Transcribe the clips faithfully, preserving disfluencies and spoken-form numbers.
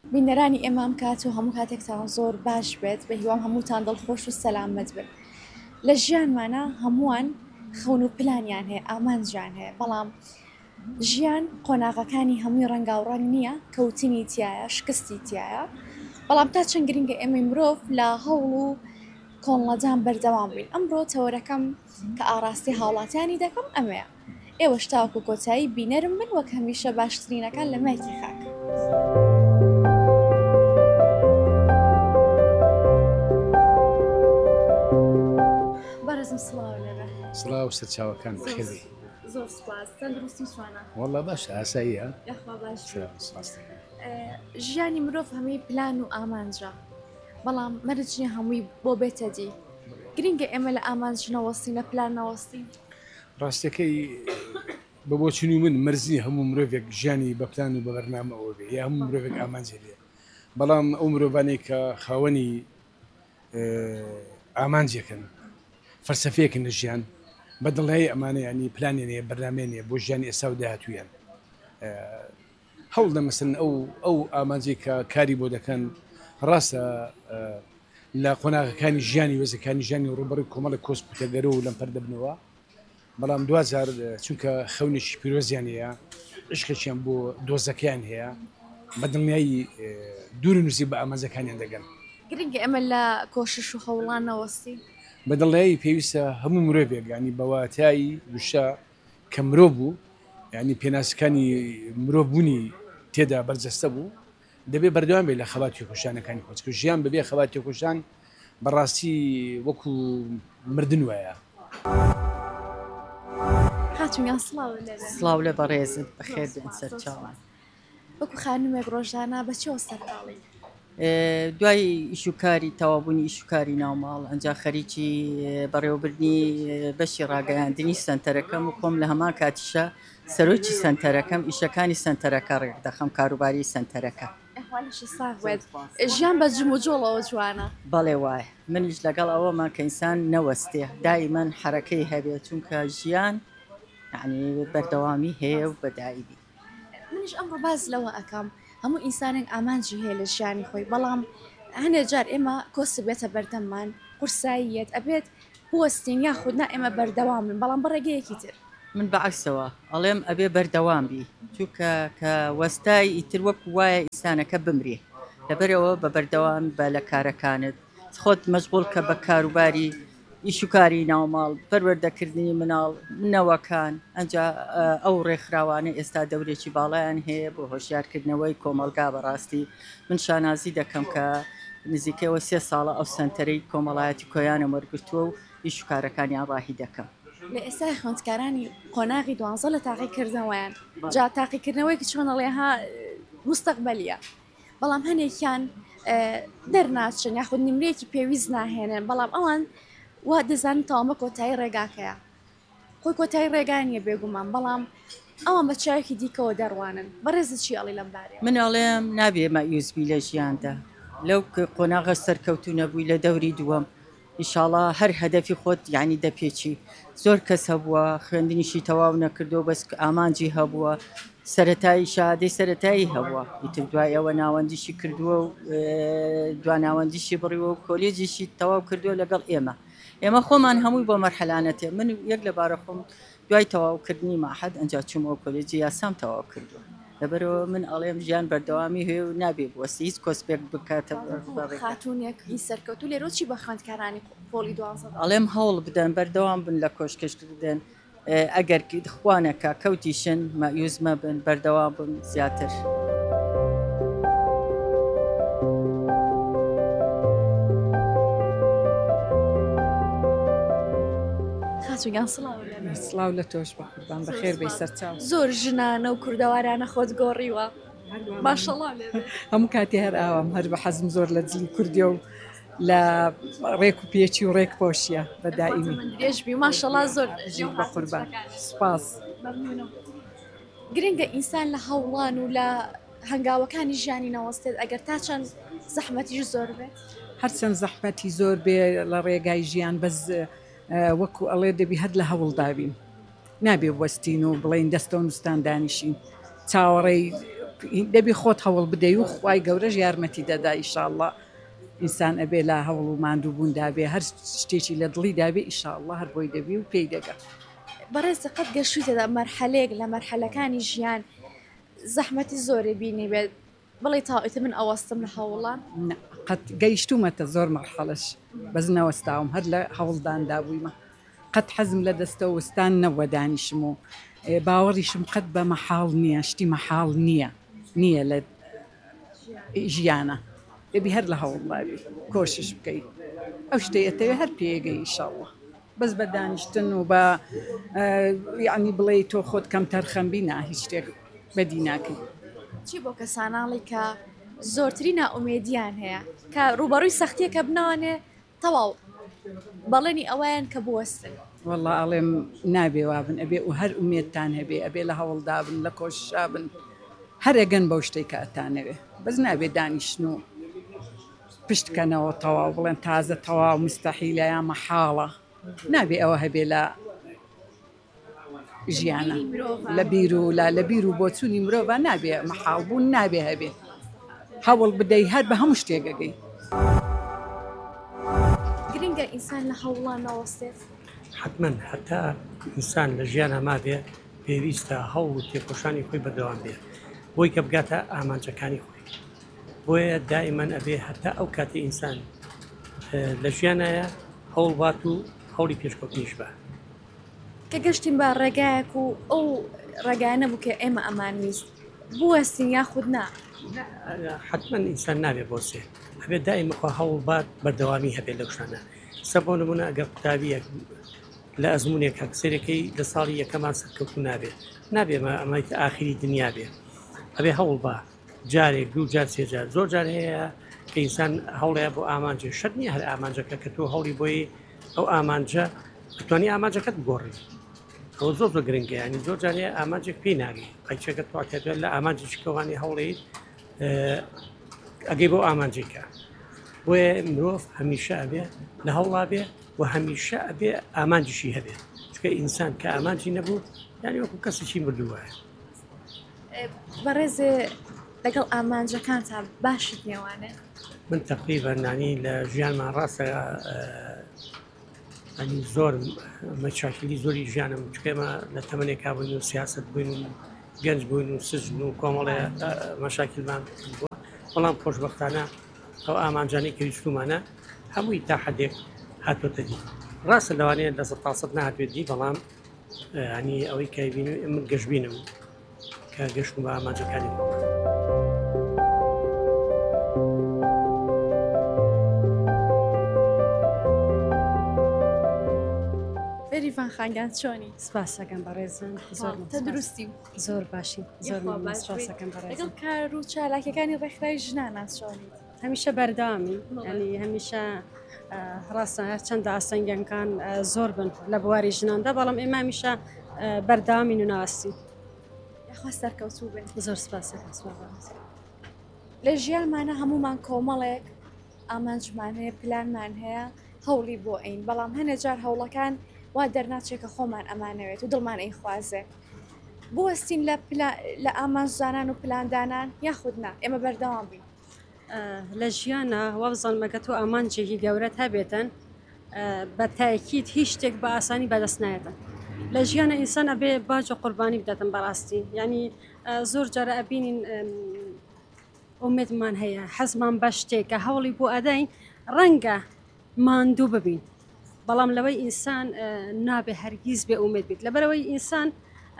بینەرانی ئێمام کات و هەموو کاتێکتان زۆر باش بێت بە هیوام هەمووتان دڵخۆش و سەلامەت بن. لە ژیانمانە هەمووان خەون و پلانیان هەیە، ئامانجیان هەیە، بەڵام ژیان قۆناغەکانی هەمووی ڕەنگا و ڕەنگ نییە، کەوتنی تایە، شکستی تایە، بەڵام تا چەند گرنگە ئێمەی مرۆڤ لە هەوڵ و کۆڵنەدان بەردەوام بین. ئەمڕۆ تەوەرەکەم کە ئاراستی هاوڵاتیانی دەکەم ئەمەیە. ئێوە شتاوکو کۆتایی بینەرم بن وەک هەمیشە باشترینەکان لە مایکی خاک. بەرزم سڵاو لەبە سڵاو سەرچاوەکان بەخێری زۆر سپاس تەندروستی سوانە وەڵڵا باش ئاساییە یاخوا باش. سپاس دەکەم. ژیانی مرۆڤ هەمووی پلان و ئامانجە، بەڵام مەرجنی هەمووی بۆ بێتە دی. گرنگە ئێمە لە ئامانج نەوەستین لە پلان نەوەستین. ڕاستەکەی بە بۆچنی من مەرزی هەموو مرۆڤێک ژیانی بە پلان و بە بەرنامەوە بێ یا هەموو مرۆڤێک ئامانجێ بێ، بەڵام ئەو مرۆڤانەی کە خاوەنی ئامانجێکن فەرسەفەیەکن لە ژیان بەدڵایی ئەمانە ینی پلانێنێ بەرنامێنێ بۆ ژیانی ئێستا و داهاتوویان هەوڵ دەمەسن ئەو ئەو ئامانجی کە کاری بۆ دەکەن ڕاستە لە قۆناغەکانی ژیانی وێزەکانی ژیانی ڕوبەڕی کۆمەڵی کۆسپوتەگەرە و لەم پەر دەبنەوە، بەڵام دوزار چونکە خەونێکی پیرۆزیان هەیە، عشقێکیان بۆ دۆزەکەیان هەیە، بەدڵنیایی دوور نووسی بە ئامانجەکانیان دەگەن. گرنگە ئێمە لە کۆشش و هەوڵان نەوەستی. بەدڵنیایی پێویستە هەموو مرۆڤێک ینی بەواتایی دوشە کە مرۆڤ بوو، ینی پێناسەکانی مرۆڤبوونی تێدا بەرجەستە بوو، دەبێت بەردەوام بێت لە خەباتی خۆشانەکانی خۆچکە ژیان بەبێ خەباتی خۆشان بەڕاستی وەکو مردن وایە. خاتونیان سڵاو لەبە. سڵاو لە بەڕێزت بەخێر بن سەرچاوان. وەکو خانومێک ڕۆژانە بەچەوە سەرقاڵی؟ دوای ئیشوکاری تەوابوونی ئیشوکاری ناوماڵ ئەنجا خەریکی بەڕێوەبردنی بەشی ڕاگەیاندنی سنتەرەکەم و خۆم لە هەمان کاتیشە سەرۆکی سنتەرەکەم ئیشەکانی سنتەرەکە ڕێک دەخەم کاروباری سنتەرەکە. ژیان بە جم و جۆڵەوە جوانە. بەڵێ وایە منیش لەگەڵ ئەوەمان کە ئینسان نەوەستێ دائیمەن حرەکەی هەبێت چونکە ژیان یعنی بەردەوامی هەیە و بەدایبی. منیش ئەمڕۆ باز لەوە ئەەکەم هەموو ئینسانێک ئامانجی هەیە لە ژیانی خۆی، بەڵام هەنێ جار ئێمە کۆسی بێتە بەردەممان قورساییەت ئەبێت بوەستین یاخود نا ئێمە بەردەوام بن، بەڵام بەڕێگەیەکی تر من بەعکسەوە ئەڵێم ئەبێ بەردەوام بی چونکە کە وەستای ئیتر وەک وایە ئینسانەکە بمرێ لەبەرەوە بە بەردەوام بە لە کارەکانت خۆت مەشغوڵ کە بە کاروباری ئیشوکاری ناوماڵ پەروەردەکردنی مناڵ منەوەکان ئەنجا ئەو ڕێکخراوانە ئێستا دەورێکی باڵیان هەیە بۆ هۆشیارکردنەوەی کۆمەلگا بەڕاستی من شانازی دەکەم کە نزیکەوە سێ ساڵە ئەو سنتەرەی کۆمەڵایەتی کۆیانە وەرگرتووە و ئیشوکارەکانیان ڕاهی دەکەم. لە ئێستای خوێندکارانی قۆناغی دوانزە لە تاقیکردنەوەیان جا تاقیکردنەوەیکە چۆنەڵێها مستەقبەلیە، بەڵام هەنێکیان دەرناچن یاخود نیمرەیەکی پێویست ناهێنن، بەڵام ئەوان وا دەزانن تاوامە کۆتایی ڕێگاکەیە خۆی کۆتایی ڕێگانیە بێگومان، بەڵام ئەوان بە چاوێکی دیکەوە دەڕوانن. بەڕێزە چی ئەڵی لەم بارێ؟ من ئەڵێم نابێ مەیوزبی لە ژیاندا لەو قۆناغە سەرکەوتو نەبووی لە دەوری دووەم ئینشاڵڵا هەر هەدەفی خۆت یعنی دەپێچی. زۆر کەس هەبووە خوێندنیشی تەواو نەکردو بەس ئامانجی هەبووە سەرەتایی شادەی سەرەتایی هەبووە ئیتر دوای ئەوە ناوەندیشی کردووە و دوا ناوەندیشی بڕیوە و کۆلێجیشی تەواو کردووە لەگەڵ ئێمە ئێمە خۆمان هەمووی بۆ مەرحەلانەتێ من یەک لەبارە خۆم دوای تەواوکردنی ماحەد ئەنجا چوومەوە کۆلێجی یاسام تەواو کردووە لەبەرەوە من ئەڵێم ژیان بەردەوامی هەیە و نابێ بوەستی هیچ کۆسپێک بکاتە خاتونێک هی سەرکەوتو لێرۆ چی بە خوێندکارانی پۆلی دوانزە ئەڵێم هەوڵ بدەن بەردەوام بن لە کۆشکەشکردن ئەگەر خوانەکە کەوتیشن مەیوز مەبن بەردەوام بن زیاتر. سڵاو لە تۆش بە قوربان بەخێر بێ سەرچاو. زۆر ژنانە و کوردەوارانە خۆت گۆڕیوە ماشەڵڵا هەموو کاتی هەر ئاوام هەر بە حەزم زۆر لە جلی کوردیە و لە ڕێک و پێچی و ڕێک پۆشیە بەدائیمی درێژبی ماشەڵڵا زۆر بە قوربان سپاس. گرنگە ئینسان لە هەوڵان و لە هەنگاوەکانی ژیانی نەوەستێت ئەگەر تا چەند زەحمەتیش زۆر بێت هەرچەند زەحمەتی زۆر بێ لە ڕێگای ژیان بەس وەکو ئەڵێ دەبی هەر لە هەوڵدابین نابێ وەستین و بڵێن دەستە و نووسان دانیشین چاوەڕێی دەبی خۆت هەوڵ بدەی و خوای گەورەش یارمەتی دەدا ئیشاءالله ئینسان ئەبێ لا هەوڵ و ماندوو بوون دابێ هەر شتێکی لە دڵی دابێ ئیشاءالله هەر بۆی دەبی و پێی دەگە بەڕێزە قەت گەشتوتەدا مەرحەلەیەک لە مەرحەلەکانی ژیان زەحمەتی زۆری بینی بێت بڵێ تاوئتە من ئەوەستم لە هەوڵان قەت گەیشتومەتە زۆر مەرحەلەش بەس نەوەستاوم هەر لە هەوڵداندا بوویمە قەت حەزم لە دەستە وستان نەوە دانیشم و باوەڕیشم قەت بە مەحاڵ نییە شتی مەحاڵ نییە نییە لە ژیانە دەبی هەر لە هەوڵدابی کۆشش بکەیت ئەو شتەیەتەوێ هەر پێگەی ئیشاءالله بەس بە دانیشتن و بە یعنی بڵێ تۆ خۆت کەم تەرخەمبی نا هیچ شتێک بەدی ناکەی چی بۆ کەساناڵی کە زۆرتری ناومێدیان هەیە کە ڕوبەڕووی سەختیە کە بناوانێ تەواو بەڵێنی ئەویان کە بوەستن والله ئەڵێم نابێ وابن ئەبێ و هەر ئومێدتان هەبێ ئەبێ لە هەوڵدابن لە کۆششابن هەر ئەگەن بەو شتێک کە ئەتانەوێ بەس نابێ دانیشتن و پشتکەنەوە تەواو بڵێن تازە تەواو مستەحیلە یا مەحاڵە نابێ ئەوە هەبێ لە ژیانە لە بیر و لا لە بیر و بۆچوونی مرۆڤ نابێ مەحاڵ بوون نابێ هەبێ هەوڵ بدەی هەر بە هەموو شتێگەگەی گرنگە ئینسان لە هەوڵان نەوەستێت حتمما حتا ئینسان لە ژیان هەما بێ پێویستە هەوڵ و تێکۆشانی خۆی بەردەوام بێ بۆی کە بگاتە ئامانجەکانی خۆی بۆیە دائیمەن ئەبێ هەتا ئەو کاتی ئینسان لە ژیانایە هەوڵ بات و هەوڵی پێشکەوتنیش بە کە گەشتین بە ڕێگایەک و ئەو ڕێگایە نەبوو کە ئێمە ئەمانویست بوەستین یاخود نا حتمما ئینسان نابێ بۆ سێ ئەبێ دائیمە خوا هەوڵ بات بەردەوامی هەبێت لەو شتانە سە بۆ نمونە ئەگەر قوتابیەک لە ئەزمونێک کەسێرەکەی لە ساڵی یەکەمان سەرکەوتو نابێت نابێمە ئەمای ئاخری دنیا بێ ئەبێ هەوڵ بە جارێک دوو جار سێ جار زۆر جار هەیە کە ئینسان هەوڵەیە بۆ ئامانجێ شەر نییە هەر ئامانجەکە کە تۆ هەوڵی بۆی ئەو ئامانجە بتوانانی ئامانجەکەت بگۆڕی ئەوە زۆر زۆر گرنگە ینی زۆر جار هەیە ئامانجێک پێی ناگەی قەیچەکە تواتێت لە ئامانجێکی کەوانی هەوڵیت ئەگەی بۆ ئامانجێکە بۆیە مرۆڤ هەمیشە ئەبێ لە هەوڵا بێ و هەمیشە ئەبێ ئامانجیشی هەبێ چکە ئینسان کە ئامانجی نەبوو یانی وەکو کەسێکی مردووایە بەڕێزێ لەگەڵ ئامانجەکانتان باشت نێوانێ من تقریبا نانی لە ژیانمان ڕاستە ئەنی زۆر مەچاکیلی زۆری ژیانم چکێمە لە تەمەنێکا بووین و سیاست بووین و گەنج بووین و سزن و کۆمەڵێ مەشاکیلمان بووە بەڵام خۆشبەختانە ئەو ئامانجانی کە ویستومانە هەمووی تا حەدێک هاتوۆتە دی ڕاستە لەوانەیە لە سەد تا سەد نهاتوێت دی بەڵام ینی ئەوەی کە بین من گەشتبینم کە گەشتم بە ئامانجەکانی خۆم بەریڤان خانگیان چۆنی سپاسەکەم بەڕێزن زۆر تەندروستی زۆر باشی زۆر سپاسەکەم بەڕێز لەگەڵ کار و چالاکیەکانی ڕێکخراوی ژنانان چۆنی هەمیشە بەردامی ینی هەمیشە ڕاستە هەرچەندە ئاسەنگەکان زۆر بن لە بواری ژناندا بەڵام ئێمە هەمیشە بەرداوامین و ناستی یاخوا سەرکەوتوو بن زۆر سپاسەکەم لە ژیانمانە هەمومان کۆمەڵێک ئامانجمان هەیە پلانمان هەیە هەوڵی بۆ ئەین بەڵام هەنێ جار هەوڵەکان وا دەرناچێکە خۆمان ئەمانەوێت و دڵمان ئەی خوازێ بوەستین لە ئامانجدانان و پلاندانان یاخود نا ئێمە بەردەوام بین لە ژیانە وا بزانمەکە تۆ ئامانجێکی گەورەت هەبێتن بە تاکید هیچ شتێک بە ئاسانی بەدەست نایەتن لە ژیانە ئینسان ئەبێ باج و قوربانی بدەتن بەڕاستی ینی زۆر جارە ئەبینین ئومێدمان هەیە حەزمان بە شتێکە هەوڵی بۆ ئەدەین ڕەنگە ماندوو ببین بەڵام لەوەی ئینسان نابێ هەرگیز بێ ئومێد بیت لەبەرەوەی ئینسان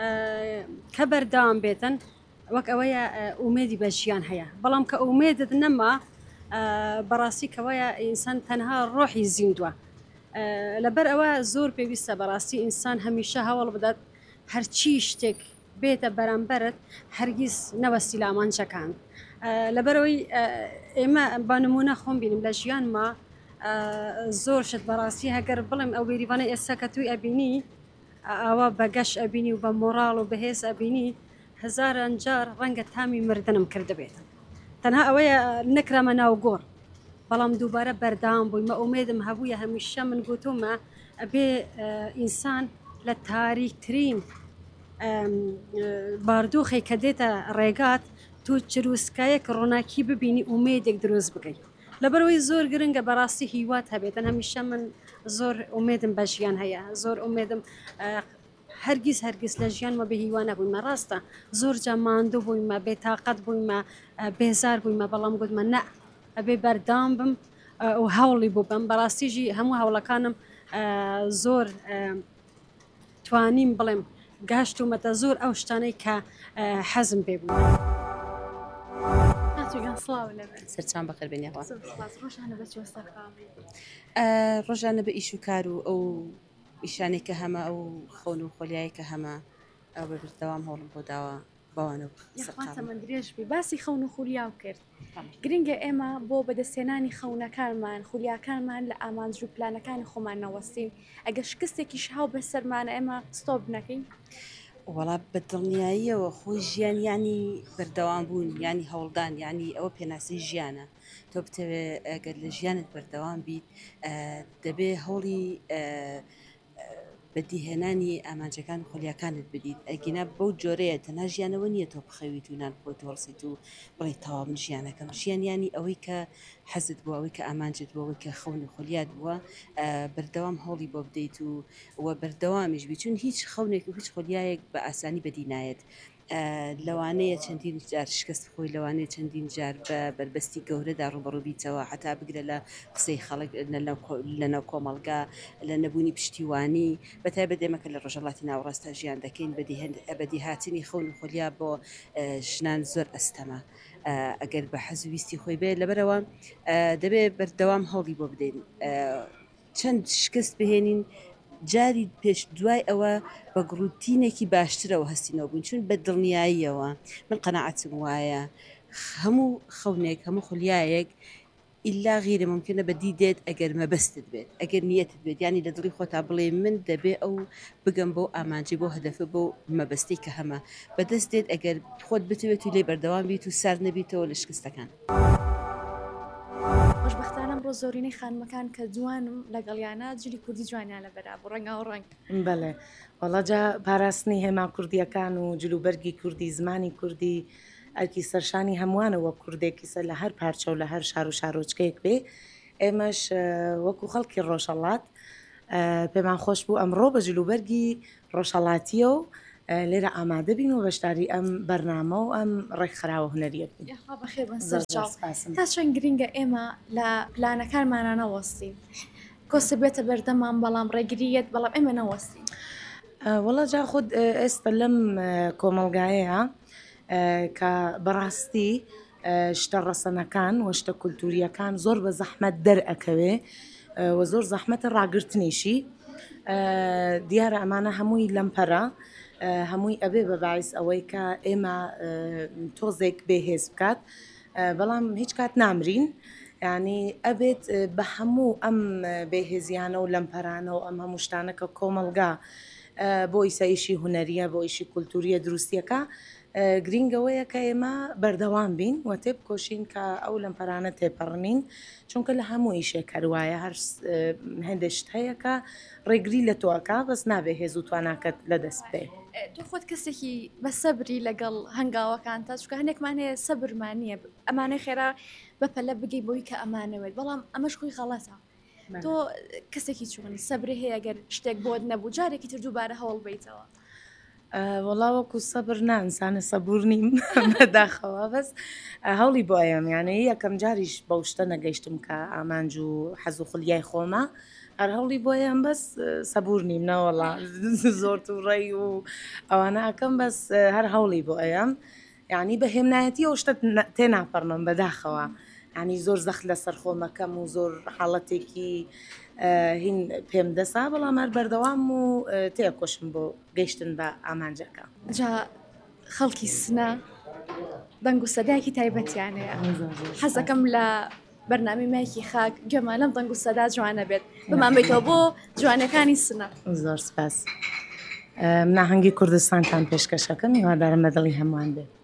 کە بەردەوام بێتن وەک ئەوەیە ئومێدی بە ژیان هەیە بەڵام کە ئومێدت نەما بەڕاستی کەوەیە ئینسان تەنها ڕۆحی زیندووە لەبەر ئەوە زۆر پێویستە بەڕاستی ئینسان هەمیشە هەوڵ بدات هەرچی شتێک بێتە بەرامبەرت هەرگیز نەوەستی لە ئامانجەکان لەبەرەوەی ئێمە با نمونە خۆم بینم لە ژیانما زۆر شت بەڕاستی هەگەر بڵێم ئەو بێریوانە ئێستا کە توی ئەبینی ئەوە بەگەش ئەبینی و بە مۆراڵ و بەهێز ئەبینی هزاران جار ڕەنگە تامی مردنم کرده بێتن تەنها ئەوەیە نەکرامە ناو گۆڕ بەڵام دووبارە بەردام بوویمە ئومێدم هەبوویە هەمیشە من گوتومە ئەبێ ئینسان لە تاریکترین باردوخی کە دێتە ڕێگات تۆ چروسکایەک ڕۆناکی ببینی ئومێدێک دروست بکەیت لەبەرەوەی زۆر گرنگە بەڕاستی هیوات هەبێتن هەمیشە من زۆر ئومێدم بە ژیان هەیە زۆر ئومێدم هەرگیز هەرگیز لە ژیانمە بە هیوان نەبوویمە ڕاستە زۆر جا ماندوو بوویمە بێتاقەت بوویمە بێزار بوویمە بەڵام گوتمە نە ئەبێ بەردام بم و هەوڵی بوو بم بەڕاستیژی هەموو هەوڵەکانم زۆر توانیم بڵێم گاشتومەتە زۆر ئەو شتانەی کە حەزم پێ بوو سەرچان بەخێر بێنێەوە ڕۆژانە بە ئیش و کار و ئەو ئیشانێک کە هەمە ئەو خۆن و خۆلیایی کە هەمە ئەو بەبردەوام هەوڵم بۆ داوە باوانە من درێژ بی باسی خەون و خولیاو کرد گرنگە ئێمە بۆ بەدەستێنانی خەونەکانمان خولیاکانمان لە ئامانج و پلانەکانی خۆمان نەوەستین ئەگە شکستێکی شاو بەسەرمانە ئێمە ستۆپ نەکەین وەڵا بەدڵنیاییەوە خۆی ژیان ینی بەردەوام بوون ینی هەوڵدان ینی ئەوە پێناسی ژیانە تۆ بتەوێ ئەگەر لە ژیانت بەردەوام بیت دەبێ هەوڵی بەدیهێنانی ئامانجەکان خۆلیاکانت بدیت ئەگینا بەو جۆرەیە تەنها ژیانەوە نییە تۆ بخەویت و نان بۆ تۆڵسیت و بڵێ تەواو من ژیانەکەم ژیان ینی ئەوەی کە حەزت بووە ئەوەی کە ئامانجت بووە ئەوەی کە خەون و خۆلیات بووە بەردەوام هەوڵی بۆ بدەیت و وە بەردەوامیش بی چون هیچ خەونێک و هیچ خۆلیایەک بە ئاسانی بەدی نایەت لەوانەیە چەندین جار شکست خۆی لەوانەیە چەندین جار بە بربەستی گەورەدا ڕوبەڕووبیتەوە حتا بگرە لە قسەی خەڵک لەناو کۆمەڵگا لە نەبوونی پشتیوانی بەتایبەت دێمەکە لە ڕۆژەڵاتی ناوەڕاستە ژیان دەکەین بەدی هاتنی خەون و خۆلیا بۆ ژنان زۆر ئەستەمە ئەگەر بە حەزویستی خۆی بێت لەبەرەوە دەبێت بەردەوام هەوڵی بۆ بدەین چەند شکست بهێنین جاری پێش دوای ئەوە بە گڕوتینێکی باشترەوە هەستینەوە بوون چون بە دڵنیاییەوە من قەناعەتم وایە هەموو خەونێک هەموو خولیایەک ئیلا غیرە ممکنە بەدی دێت ئەگەر مەبەستت بێت ئەگەر نیەتت بێت ینی لە دڵی خۆتا بڵێ من دەبێ ئەو بگەم بۆ ئامانجی بۆ هەدەفە بۆ مەبەستی کە هەمە بەدەست دێت ئەگەر خۆت بتوێت و لێ بەردەوام بیت و سار نەبیتەوە لە شکستەکان خۆشبەختانم بۆ زۆرینەی خانمەکان کە جوانم لەگەڵیانە جلی کوردی جوانیان لە بەرا بۆ ڕەنگا و ڕەنگ بەڵێ وەڵاجا پاراستنی هێما کوردیەکان و جلوبەرگی کوردی زمانی کوردی ئەرکی سەرشانی هەمووانەوە کوردێکی سەر لە هەر پارچە و لە هەر شار و شارۆچکەیەک بێ ئێمەش وەکو خەڵکی ڕۆژەڵات پێمان خۆش بوو ئەمڕۆ بە جلوبەرگی ڕۆژەڵاتیە و لێرە ئامادە بین و بەشداری ئەم بەرنامە و ئەم ڕێکخراوە هونەریە بین تا چەند گرنگە ئێمە لە پلانەکانمانە نەوەستین کۆسە بێتە بەردەمان بەڵام ڕێگریت بەڵام ئێمە نەوەستین وەڵا جا خود ئێستا لەم کۆمەلگایەیە کە بەڕاستی شتە ڕەسەنەکان و شتە کولتوریەکان زۆر بە زەحمەت دەرئەکەوێ و زۆر زەحمەتە ڕاگررتنیشی دیارە ئەمانە هەمووی لەمپەرە هەمووی ئەبێ بە باعیس ئەوەی کە ئێمە تۆزێک بێهێز بکات بەڵام هیچ کات نامرین یعنی ئەبێت بە هەموو ئەم بێهێزیانە و لەمپەرانە و ئەم هەموو شتانە کە کۆمەلگا بۆ ئیسایشی هونەریە بۆ ئیشی کولتوریە دروستیەکە گرنگەوەیە کە ئێمە بەردەوام بین و تێ بکۆشین کە ئەو لەمپەرانە تێپەڕنین چونکە لە هەموو ئیشێک هەروایە هەر هەندێشت هەیە کە ڕێگری لە تۆکە بەس نابێ هێز و تواناکەت لە دەست بێ تۆ خۆت کەسێکی بە سەبری لەگەڵ هەنگاوەکان تا چکە هەندێکمان هەیە سەبرمانە ئەمانەی خێرا بەپەلە بگەی بۆی کە ئەمانەوێت بەڵام ئەمەش خۆی غەڵەتە تۆ کەسێکی چوونی سەبری هەیە گەر شتێک بۆت نەبوو جارێکی تر دووبارە هەوڵ بیتەوە وەڵاوەکو سەبر نانسانە سەبور نیم بەداخەوە بەس هەوڵی بۆ ئەم یانە یەکەم جاریش بەو شتە نەگەیشتم کە ئامانج و حەز و خولیای خۆمە هەر هەوڵی بۆ ئەم بەس سەبور نیم نەوەڵا زۆر تووڕێی و ئەوانە ئەەکەم بەس هەر هەوڵی بۆ ئەم یعنی بە هێمنایەتی ئەو شتە تێناپەڕنم بەداخەوە ینی زۆر زەخت لەسەر خۆمەکەم و زۆر حاڵەتێکی هین پێم دەسا بەڵام هەر بەردەوام و تێکۆشم بۆ گەیشتن بە ئامانجەکە جا خەڵکی سنە دەنگ و سەدایکی تایبەتیانەیە حەزەکەم لە بەرنامی مایکی خاک گەمە لەم دەنگ و سەدا جوانە بێت بمان بیتەوە بۆ جوانەکانی سنە زۆر سپاس منە هەنگی کوردستانتان پێشکەشەکەم هیوادارم بەدڵی هەمووان بێت